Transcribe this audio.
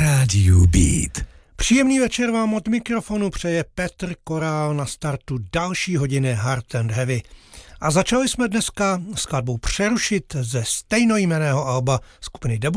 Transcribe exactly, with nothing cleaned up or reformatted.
rádiu Beat. Příjemný večer vám od mikrofonu přeje Petr Korál na startu další hodiny Hard and Heavy. A začali jsme dneska skladbou Přerušit ze stejnojmenného alba skupiny Debu.